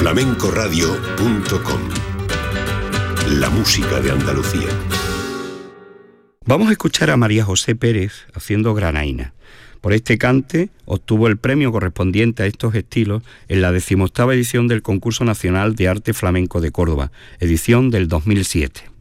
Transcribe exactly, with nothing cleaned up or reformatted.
flamenco radio punto com. La música de Andalucía. Vamos a escuchar a María José Pérez haciendo granaína. Por este cante obtuvo el premio correspondiente a estos estilos en la decimoctava edición del Concurso Nacional de Arte Flamenco de Córdoba, edición del dos mil siete.